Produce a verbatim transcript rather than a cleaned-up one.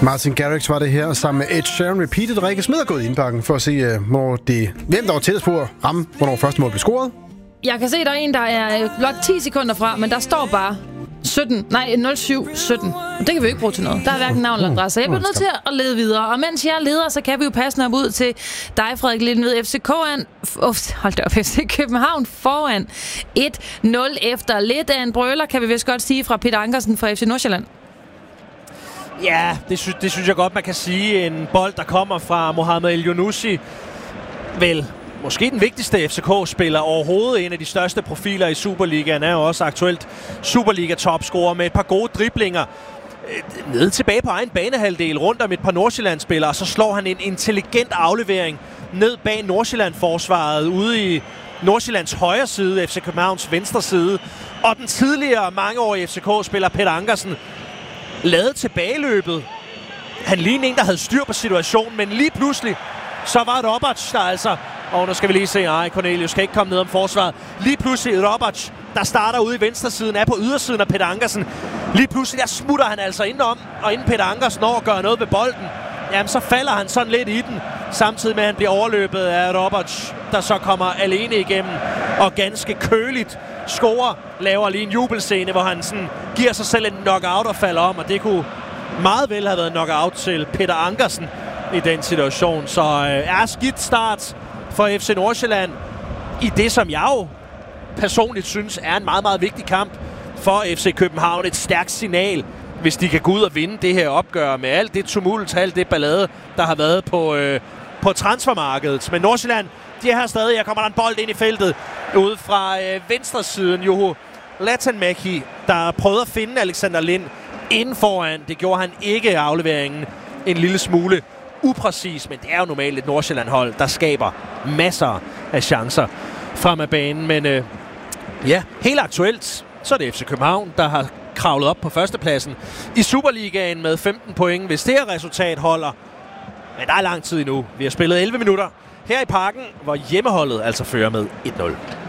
Martin Garrix var det her, sammen med Ed Sheeran Repeated. Rikke Smed er gået i indbakken for at se, hvornår det, hvem der var tættest på at ramme, hvornår første mål blev scoret. Jeg kan se, der er en, der er blot ti sekunder fra, men der står bare sytten, nej, nul syv sytten. Det kan vi jo ikke bruge til noget. Der er hverken navn eller adresse. Jeg bliver nødt til at lede videre. Og mens jeg leder, så kan vi jo passe op ud til dig, Frederik Lindenved. F C K'en, oh, hold da op, F C København foran et nul efter lidt af en brøler, kan vi vist godt sige, fra Peter Ankersen fra F C Nordsjælland. Ja, det, sy- det synes jeg godt, man kan sige. En bold, der kommer fra Mohamed El-Younousi. Vel, måske den vigtigste F C K-spiller overhovedet. En af de største profiler i Superligaen. Er jo også aktuelt Superliga-topscorer med et par gode driblinger. Nede tilbage på egen banehalvdel, rundt om et par Nordsjælland-spillere. Og så slår han en intelligent aflevering ned bag Nordsjælland-forsvaret ude i Nordsjællands højre side, F C Københavns venstre side. Og den tidligere mangeårige F C K-spiller Peter Ankersen lavede tilbageløbet. Han lignede en, der havde styr på situationen, men lige pludselig, så var Roberts der altså, og nu skal vi lige se, ej, Cornelius kan ikke komme ned om forsvaret. Lige pludselig Roberts, der starter ude i venstre siden, er på ydersiden af Peter Ankersen. Lige pludselig, der smutter han altså indenom, og inden Peter Ankersen når at gøre noget ved bolden, jamen så falder han sådan lidt i den, samtidig med at han bliver overløbet af Roberts, der så kommer alene igennem, og ganske køligt scorer, laver lige en jubelscene, hvor han sådan giver sig selv en knockout og falder om, og det kunne meget vel have været en knockout til Peter Ankersen i den situation. Så øh, er skidt start for F C Nordsjælland i det, som jeg jo personligt synes er en meget, meget vigtig kamp for F C København. Et stærkt signal, hvis de kan gå ud og vinde det her opgør med alt det tumult, alt det ballade, der har været på, øh, på transfermarkedet. Men Nordsjælland, de er her stadig. Her kommer der en bold ind i feltet ude fra øh, venstre siden. Juho Latanmäki, der prøvede at finde Alexander Lind inden foran. Det gjorde han ikke, afleveringen en lille smule upræcis, men det er jo normalt et Nordsjælland-hold, der skaber masser af chancer frem af banen. Men øh, ja, helt aktuelt, så er det F C København, der har kravlet op på førstepladsen i Superligaen med femten point, hvis det her resultat holder. Men der er lang tid endnu. Vi har spillet elleve minutter her i Parken, hvor hjemmeholdet altså fører med et nul.